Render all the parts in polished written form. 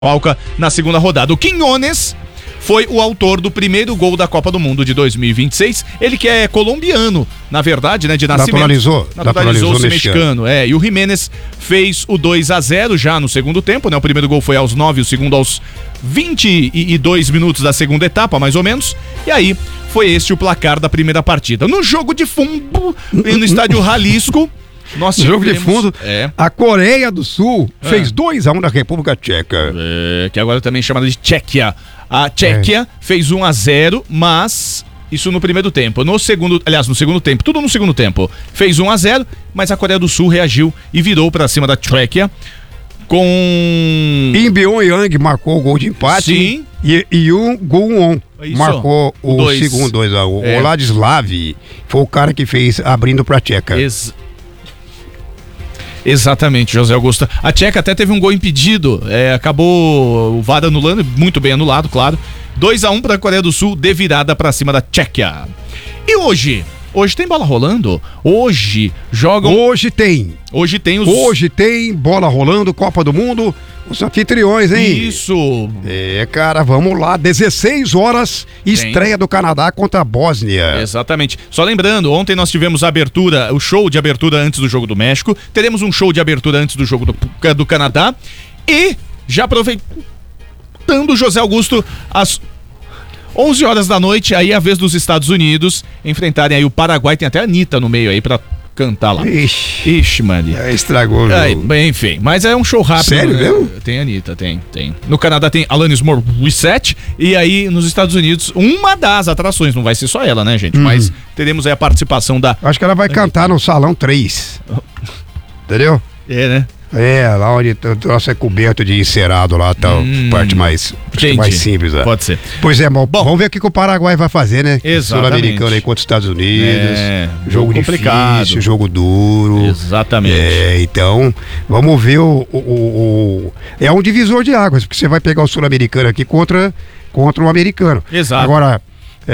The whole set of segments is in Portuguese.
Alca na segunda rodada. O Quiñones foi o autor do primeiro gol da Copa do Mundo de 2026. Ele que é colombiano, na verdade, né, de nascimento. Naturalizou-se mexicano. E o Jiménez fez o 2-0 já no segundo tempo, né? O primeiro gol foi aos 9, o segundo aos 22 minutos da segunda etapa, mais ou menos. E aí, foi este o placar da primeira partida. No jogo de fundo, no estádio Jalisco, nós jogo de fundo, a Coreia do Sul fez 2-1 na República Tcheca. Que agora também é chamada de Tchequia. A Tchequia fez 1-0, mas isso no primeiro tempo. No segundo tempo, tudo no segundo tempo. Fez 1-0, mas a Coreia do Sul reagiu e virou pra cima da Tchequia com... Im Byung-yang marcou o gol de empate. Sim. E o Gung-won marcou o segundo 2-1. O Ladislav foi o cara que fez abrindo pra Tcheca. Exatamente, José Augusto. A Tcheca até teve um gol impedido, acabou o VAR anulando, muito bem anulado, claro. 2-1 para a Coreia do Sul, de virada para cima da Tchequia. E hoje? Hoje tem bola rolando? Hoje jogam... Hoje tem bola rolando, Copa do Mundo, os anfitriões, hein? Isso! Cara, vamos lá, 16 horas, estreia do Canadá contra a Bósnia. Exatamente. Só lembrando, ontem nós tivemos a abertura, o show de abertura antes do jogo do México, teremos um show de abertura antes do jogo do Canadá, e já aproveitando, José Augusto, às 11 horas da noite, aí a vez dos Estados Unidos enfrentarem aí o Paraguai. Tem até a Anitta no meio aí pra cantar lá. Ixi, mano. Estragou o jogo. Enfim, mas é um show rápido. Sério mesmo? Tem a Anitta, tem. No Canadá tem Alanis Morissette, e aí nos Estados Unidos, uma das atrações, não vai ser só ela, né, gente? Mas teremos aí a participação da... Acho que ela vai cantar no Salão 3. Entendeu? Né? Lá onde o troço é coberto de encerado lá, tal, parte mais simples. Pode ser. Pois é, bom, vamos ver o que o Paraguai vai fazer, né? Sul-americano aí contra os Estados Unidos. Jogo complicado. Difícil, jogo duro. Exatamente. Então, vamos ver é um divisor de águas, porque você vai pegar o sul-americano aqui contra o americano. Exato. Agora,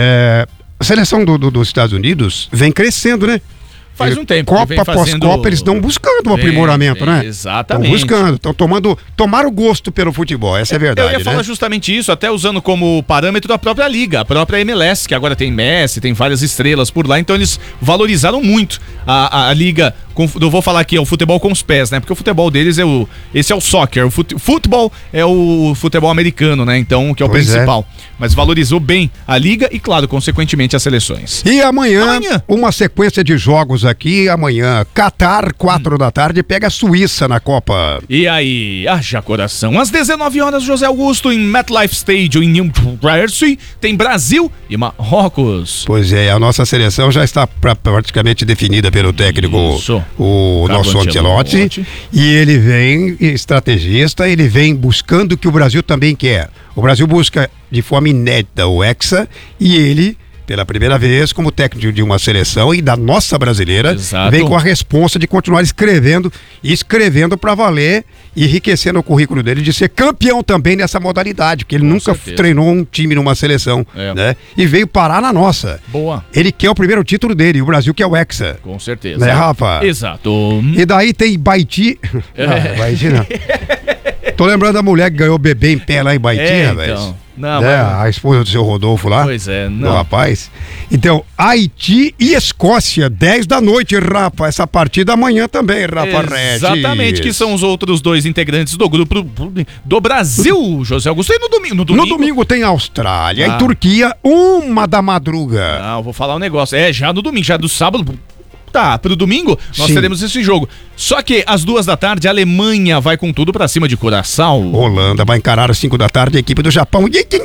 a seleção dos Estados Unidos vem crescendo, né? Faz um tempo. Copa após Copa, eles estão buscando um aprimoramento, né? Exatamente. Estão buscando, estão tomaram gosto pelo futebol, essa é a verdade. Eu ia falar justamente isso, até usando como parâmetro a própria liga, a própria MLS, que agora tem Messi, tem várias estrelas por lá, então eles valorizaram muito a liga. Eu vou falar aqui, é o futebol com os pés, né? Porque o futebol deles esse é o soccer, o futebol é o futebol americano, né? Então, que é o principal. Mas valorizou bem a liga e, claro, consequentemente, as seleções. E amanhã, uma sequência de jogos aqui. Amanhã, Catar, 4 da tarde, pega a Suíça na Copa. E aí, haja coração. Às 19 horas, José Augusto, em MetLife Stadium, em New Jersey, tem Brasil e Marrocos. Pois é, a nossa seleção já está praticamente definida pelo técnico, o nosso Ancelotti. E ele vem, estrategista, ele vem buscando o que o Brasil também quer. O Brasil busca de forma inédita o Hexa, e ele, pela primeira vez, como técnico de uma seleção e da nossa brasileira, vem com a responsa de continuar escrevendo para valer, enriquecendo o currículo dele de ser campeão também nessa modalidade, porque ele nunca treinou um time numa seleção, né? E veio parar na nossa. Boa. Ele quer o primeiro título dele, e o Brasil quer o Hexa. Com certeza. Né, Rafa? Exato. E daí tem Baiti. Não, Baiti não. Tô lembrando da mulher que ganhou o bebê em pé lá em Baiti, rapaz. Então. A esposa do seu Rodolfo lá. Pois é, não. Do rapaz. Então, Haiti e Escócia, 10 da noite, Rafa. Essa partida amanhã também, Rafa Regis. Exatamente, que são os outros dois integrantes do grupo do Brasil, José Augusto. E no domingo? No domingo tem Austrália e Turquia, 1 da madruga. Não, vou falar um negócio. Já no domingo, já do sábado. Pro domingo, nós teremos esse jogo. Só que às 2 da tarde, a Alemanha vai com tudo pra cima de Curaçao. Holanda vai encarar às 5 da tarde a equipe do Japão.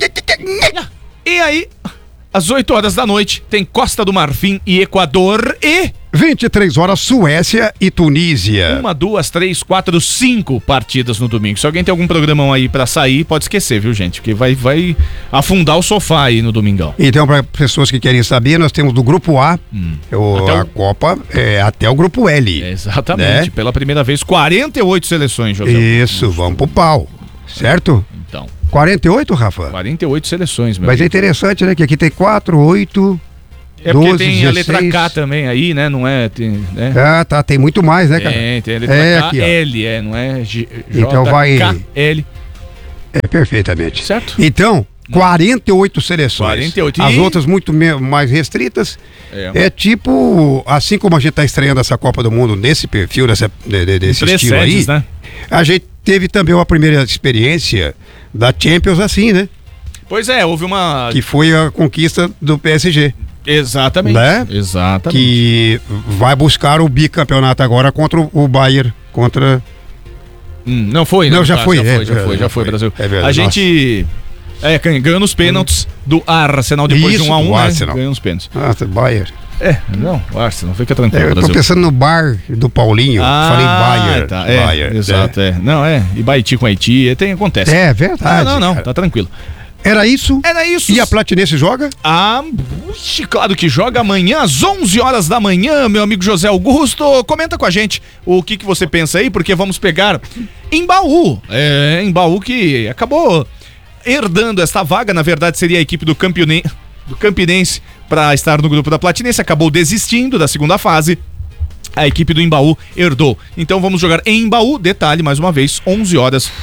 E aí, às 8 horas da noite, tem Costa do Marfim e Equador e... 23 horas, Suécia e Tunísia. 1, 2, 3, 4, 5 partidas no domingo. Se alguém tem algum programão aí pra sair, pode esquecer, viu, gente? Porque vai afundar o sofá aí no domingão. Então, para pessoas que querem saber, nós temos do grupo A, a Copa, até o grupo L. Exatamente, né? Pela primeira vez, 48 seleções, José. Isso, vamos pro pau, certo? Então. 48, Rafa? 48 seleções, meu Mas amigo. É interessante, né, que aqui tem 4, 8... É porque 12, tem 16. A letra K também aí, né? Não é? Né? Tá, tem muito mais, né, cara? Tem a letra K, aqui, L, não é? Então vai... K, L. Perfeitamente. Certo? Então, 48 seleções. 48. As outras muito mais restritas. É tipo, assim como a gente está estreando essa Copa do Mundo nesse perfil, desse estilo aí, né? A gente teve também uma primeira experiência da Champions assim, né? Pois é, houve uma... Que foi a conquista do PSG. Exatamente. Né? Exatamente. Que vai buscar o bicampeonato agora contra o Bayern, contra... Não foi, né? Não, já foi, já foi, Brasil. É verdade. A gente ganhou nos pênaltis do Arsenal depois de 1-1, Arsenal. Ganhou nos pênaltis. Nossa, Bayern. Não, o Arsenal, fica tranquilo, eu tô Brasil. pensando no bar do Paulinho, falei Bayern. Tá, Bayern, exato, Não, e Baiti com Haiti, acontece. É verdade. Não, tá tranquilo. Era isso? Era isso. E a Platinense joga? Claro que joga amanhã às 11 horas da manhã, meu amigo José Augusto. Comenta com a gente o que você pensa aí, porque vamos pegar Embaú. Embaú que acabou herdando esta vaga, na verdade seria a equipe do Campinense para estar no grupo da Platinense, acabou desistindo da segunda fase. A equipe do Embaú herdou. Então vamos jogar em Embaú, detalhe mais uma vez, 11 horas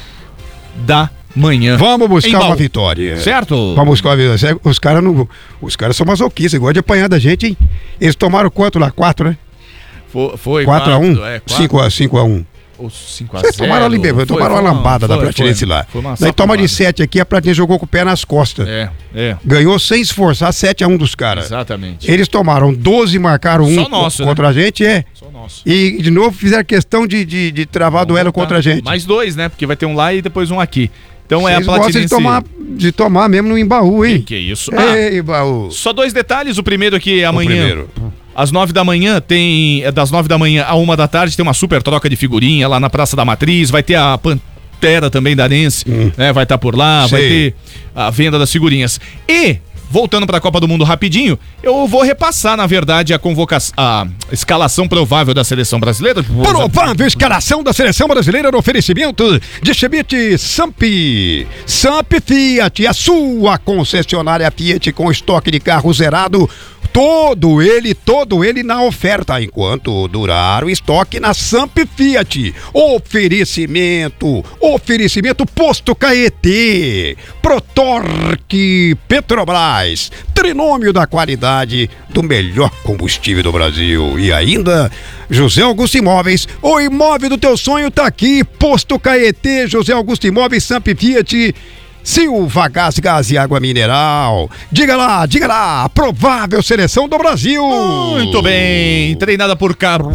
da manhã. Vamos buscar uma vitória. Certo? Vamos buscar uma vitória. Os caras são masoquistas, gostam de apanhar da gente, hein? Eles tomaram quanto lá? 4, né? Foi 4-1? 5-1. Ou 5-0. Vocês tomaram uma lambada da Platinense lá. Daí toma de 7 aqui, a Platinense jogou com o pé nas costas. Ganhou sem esforçar 7-1 dos caras. Exatamente. Eles tomaram 12, marcaram 1 contra a gente, Só nosso. E de novo fizeram questão de travar duelo contra a gente. Mais 2, né? Porque vai ter um lá e depois um aqui. Então vocês a Platinense... de tomar mesmo no Embaú, hein? Que isso? Embaú. Só 2 detalhes. O primeiro aqui amanhã. Às 9 da manhã das 9 da manhã à 1 da tarde tem uma super troca de figurinha lá na Praça da Matriz. Vai ter a Pantera também da Arense, né? Vai estar por lá, vai ter a venda das figurinhas. E voltando para a Copa do Mundo rapidinho, eu vou repassar, na verdade, a escalação provável da seleção brasileira. Provável escalação da seleção brasileira no oferecimento de Chevette Samp Fiat, a sua concessionária Fiat com estoque de carro zerado. Todo ele na oferta, enquanto durar o estoque na Samp Fiat. Oferecimento Posto Caetê, Protorque, Petrobras, trinômio da qualidade do melhor combustível do Brasil. E ainda, José Augusto Imóveis, o imóvel do teu sonho tá aqui, Posto Caetê, José Augusto Imóveis, Samp Fiat, Silva Gás e Água Mineral. Diga lá, provável seleção do Brasil. Muito bem, treinada por Carlo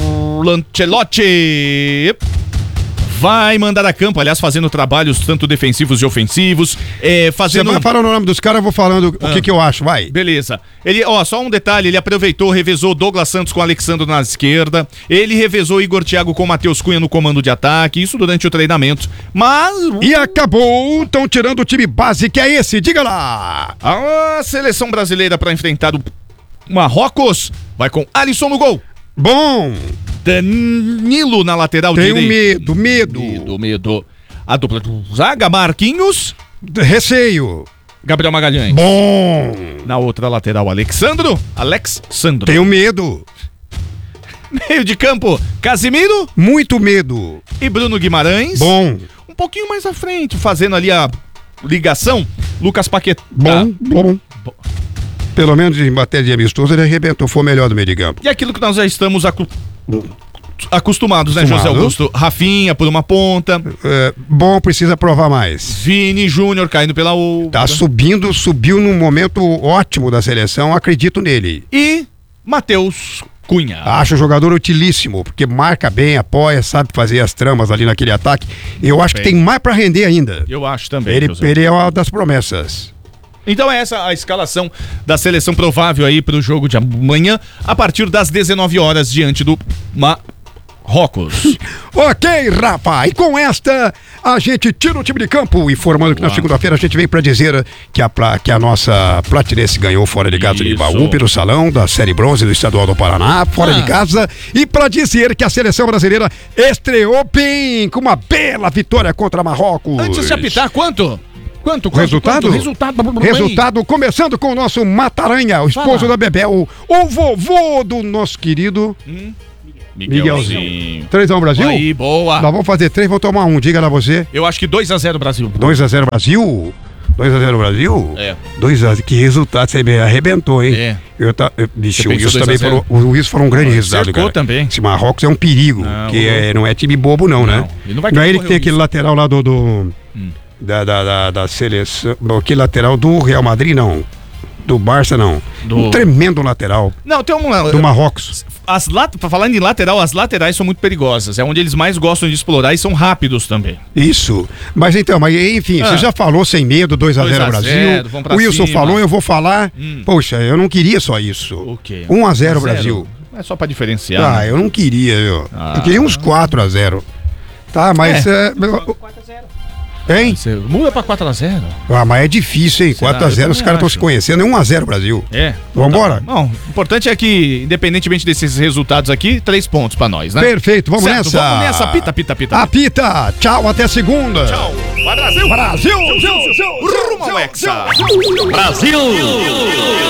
Ancelotti. Vai mandar a campo, aliás, fazendo trabalhos tanto defensivos e ofensivos. Você vai falando o nome dos caras, eu vou falando o que eu acho, vai. Beleza. Ele, só um detalhe, ele revezou Douglas Santos com Alexandre na esquerda. Ele revezou Igor Thiago com Matheus Cunha no comando de ataque, isso durante o treinamento. Mas... E acabou, estão tirando o time base, que é esse, diga lá. A seleção brasileira para enfrentar o Marrocos vai com Alisson no gol. Bom... Danilo na lateral direita. Tenho medo. A dupla do zaga, Marquinhos. Receio. Gabriel Magalhães. Bom. Na outra lateral, Alexandro. Tenho medo. Meio de campo, Casimiro. Muito medo. E Bruno Guimarães. Bom. Um pouquinho mais à frente, fazendo ali a ligação, Lucas Paquetá. Bom. Pelo menos em matéria de amistoso, ele arrebentou, foi o melhor do meio de campo. E aquilo que nós já estamos acostumados, né, José Augusto? Rafinha por uma ponta. Bom, precisa provar mais. Vini Júnior caindo pela outra. Tá subiu num momento ótimo da seleção, acredito nele. E Matheus Cunha. Acho o jogador utilíssimo, porque marca bem, apoia, sabe fazer as tramas ali naquele ataque. Eu acho que tem mais pra render ainda. Eu acho também. Ele é uma das promessas. Então essa a escalação da seleção provável aí pro jogo de amanhã, a partir das 19 horas diante do Marrocos. Ok, Rafa, e com esta a gente tira o time de campo, informando que na segunda-feira a gente vem pra dizer que a nossa Platinense ganhou fora de casa de Embaú pelo salão da Série Bronze do Estadual do Paraná, fora de casa, e pra dizer que a seleção brasileira estreou bem com uma bela vitória contra Marrocos. Antes de apitar, quanto? Resultado, começando com o nosso Mataranha, o esposo da Bebel, o vovô do nosso querido Miguelzinho. 3x1 Brasil? Aí, boa. Nós vamos fazer 3, vou tomar 1. Diga lá você. Eu acho que 2x0 Brasil. 2x0 Brasil? 2x0 Brasil? É. 2x0. Que resultado, você me arrebentou, hein? É. Bicho, o Wilson também falou. O Wilson falou um grande resultado, cara. Também. Esse Marrocos é um perigo. Não é time bobo, não, né? Não é ele que tem aquele lateral lá da seleção. Aquele lateral do Real Madrid, não. Do Barça, não. Um tremendo lateral. Não, tem do Marrocos. Pra falar em lateral, as laterais são muito perigosas. É onde eles mais gostam de explorar e são rápidos também. Isso. Mas então, enfim, você já falou sem medo, 2x0 Brasil. O Wilson falou, eu vou falar. Poxa, eu não queria só isso. O quê? 1x0 Brasil. É só pra diferenciar. Né? Eu não queria, viu? Eu queria uns 4x0. Tá, mas... 4x0. Hein? Você muda pra 4x0. Mas é difícil, hein? 4x0, os caras estão se conhecendo. É 1x0 Brasil. Vambora? Bom, o importante é que, independentemente desses resultados aqui, 3 pontos pra nós, né? Perfeito, vamos nessa. Vamos nessa. Pita. Apita. Tchau, até segunda. Tchau. Brasil. Brasil. Rumo ao Hexa. Brasil.